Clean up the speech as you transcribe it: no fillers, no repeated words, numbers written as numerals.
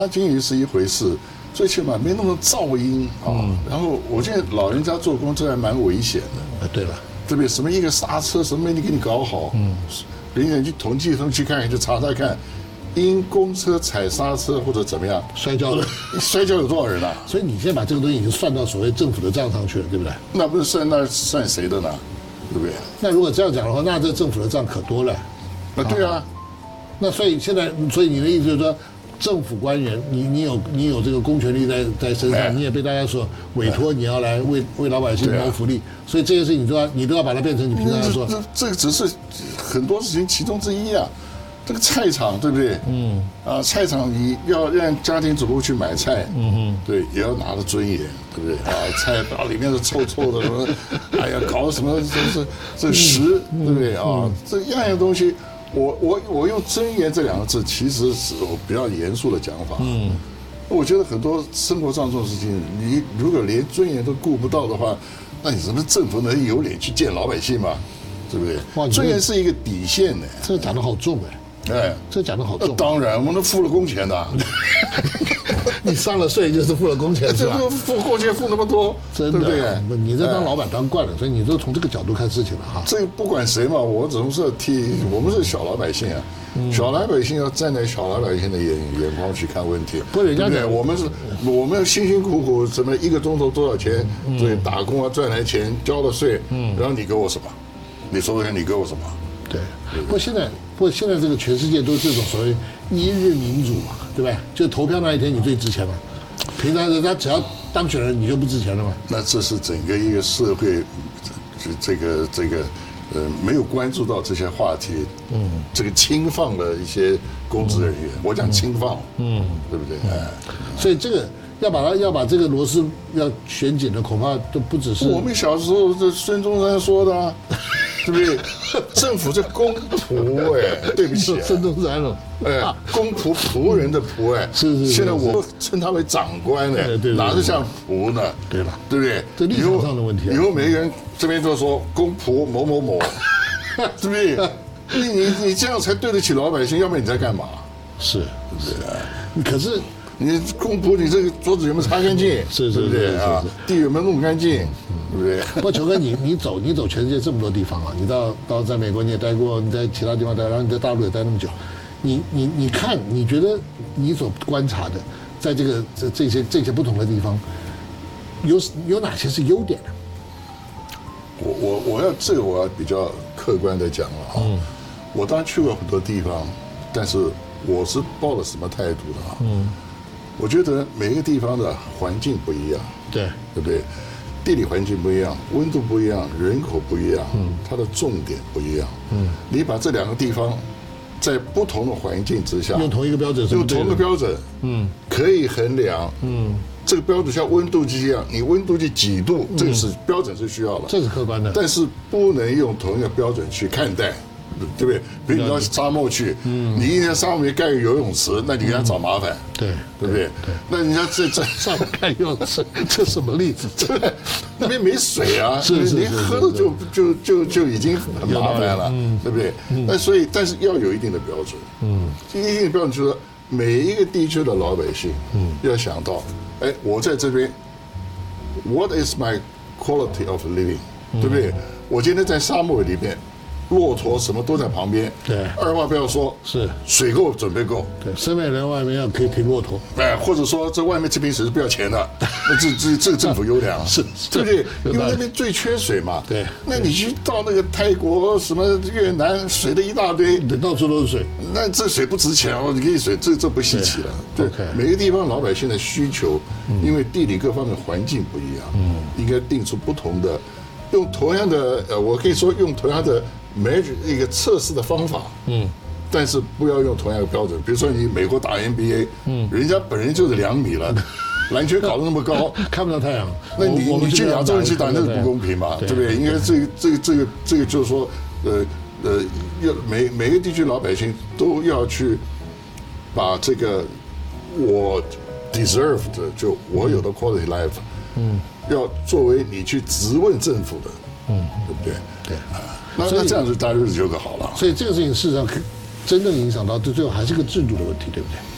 鲸鱼是一回事，最起码没那么噪音啊。然后我觉得老人家做工这还蛮危险的。 对了， 对不对？什么一个刹车，什么没你给你搞好，人家去统计，他们去看，就查查看，因公车踩刹车或者怎么样摔跤的， 摔跤有多少人啊？ 所以你现在把这个东西已经算到所谓政府的账上去了，对不对？ 那不是那算谁的呢？对不对？ 那如果这样讲的话，那这政府的账可多了。 对啊。 那所以现在，所以你的意思就是说，政府官员，你有这个公权力在身上，你也被大家所委托，你要来为老百姓谋福利，所以这些事情你都要把它变成你平常要做。 这个只是很多事情其中之一啊。这个菜场对不对？菜场你要让家庭主妇去买菜，对，也要拿着尊严，对不对？菜包里面是臭臭的什么，哎呀，搞什么这食，对不对啊？这样样东西，我用尊严这两个字，其实是我比较严肃的讲法。我觉得很多生活上这种事情，你如果连尊严都顾不到的话，那你什么政府能有脸去见老百姓吗？对不对？尊严是一个底线呢。 这讲得好重哎，这讲得好重。 当然，我们都付了工钱的。 你上了税就是付了工钱，是吧？ 这付工钱付那么多， 真的， 对不对？ 你这当老板当惯了，所以你都从这个角度看事情了哈。 这不管谁嘛，我总是我们是小老百姓啊，小老百姓要站在小老百姓的眼光去看问题。 不，人家讲我们辛辛苦苦什么1个钟头多少钱，对，打工啊赚来钱交了税，然后你给我什么？你说说看，你给我什么？ 对，不过现在这个全世界都是这种所谓一日民主嘛，对不对？就投票那一天你最值钱嘛，平常人家只要当选了你就不值钱了嘛。 那这是整个一个社会，这个没有关注到这些话题，这个轻放的一些公职人员，我讲轻放，对不对？ 所以这个要把这个螺丝要旋紧的，恐怕都不只是我们小时候这孙中山说的啊。对不对？政府是公仆对不起， 孙中山了， 公仆仆人的仆是。 现在我称他为长官哪是像仆呢？ 对了， 对不对？ 这立场上的问题。 以后每个人这边就说公仆某某某，对不对？你这样才对得起老百姓，要不然你在干嘛？ 是，可是。 你公仆，你这个桌子有没有擦干净？对不对啊？地有没有弄干净？对不对？ 不过球哥，你走全世界这么多地方啊，你到在美国你也待过，你在其他地方待，然后你在大陆也待那么久，你看，你觉得你所观察的，在这些不同的地方，有哪些是优点呢？ 我要比较客观的讲了哈。我当然去过很多地方，但是我是抱了什么态度的啊？我觉得每一个地方的环境不一样，对不对？地理环境不一样，温度不一样，人口不一样，它的重点不一样。你把这两个地方在不同的环境之下， 用同一个标准， 可以衡量，这个标准像温度计一样，你温度计几度，这个是标准是需要的， 这是客观的， 但是不能用同一个标准去看待。对不对？比如你到沙漠去，你一年沙漠里盖个游泳池，那你给他找麻烦，对不对？那人家这上面盖游泳池，这什么例子？ 那边没水啊，你喝的就已经很麻烦了，对不对？那所以，但是要有一定的标准，一定的标准就是说，每一个地区的老百姓，要想到，哎，我在这边 ，What is my quality of living？对不对？我今天在沙漠里面。骆驼什么都在旁边， 对， 二话不要说， 是水够准备够， 对，身边人外面要可以停骆驼， 或者说这外面这瓶水是不要钱的，那这个政府优良， 是， 对不对？因为那边最缺水嘛， 对， 那你去到那个泰国什么越南，水的一大堆， 到处都是水， 那这水不值钱哦，你给你水，这不稀奇了，对，每个地方老百姓的需求，因为地理各方面环境不一样，应该定出不同的，用同样的我可以说用同样的。一个测试的方法，但是不要用同样的标准。比如说你美国打 NBA，人家本人就是2米了，篮球搞得那么高， 看不到太阳， 那你去亚洲人去打那是不公平嘛，对不对？应该这个就是说，要每个地区老百姓都要去把这个我 deserved 就我有的 quality life，要作为你去质问政府的，对不对？ 对。 那这样子大家日子就可好了。 所以这个事情事实上真正影响到最后还是个制度的问题，对不对？